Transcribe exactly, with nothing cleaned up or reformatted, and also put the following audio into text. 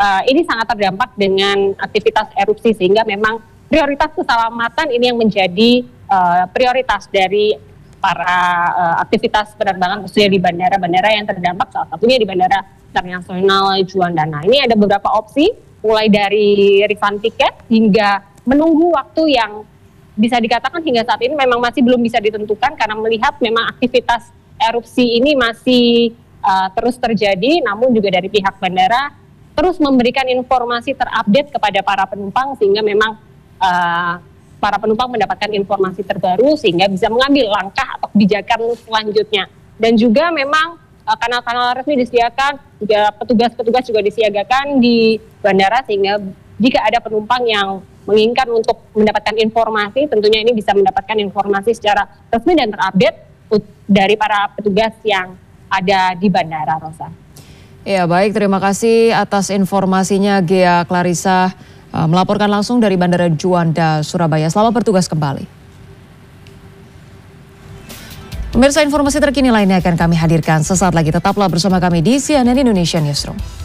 uh, ini sangat terdampak dengan aktivitas erupsi, sehingga memang prioritas keselamatan ini yang menjadi uh, prioritas dari para uh, aktivitas penerbangan khususnya di bandara-bandara yang terdampak, salah satunya di Bandara Internasional Juanda. Ini ada beberapa opsi, mulai dari refund tiket hingga menunggu waktu yang bisa dikatakan hingga saat ini memang masih belum bisa ditentukan, karena melihat memang aktivitas erupsi ini masih uh, terus terjadi, namun juga dari pihak bandara terus memberikan informasi terupdate kepada para penumpang, sehingga memang uh, para penumpang mendapatkan informasi terbaru sehingga bisa mengambil langkah atau kebijakan selanjutnya. Dan juga memang uh, kanal-kanal resmi disediakan, juga petugas-petugas juga disiagakan di bandara, sehingga jika ada penumpang yang menginginkan untuk mendapatkan informasi, tentunya ini bisa mendapatkan informasi secara resmi dan terupdate dari para petugas yang ada di bandara, Rosa. Ya, baik, terima kasih atas informasinya Ghea Klarissa, uh, melaporkan langsung dari Bandara Juanda, Surabaya. Selamat bertugas kembali. Pemirsa, informasi terkini lainnya akan kami hadirkan sesaat lagi. Tetaplah bersama kami di C N N Indonesia Newsroom.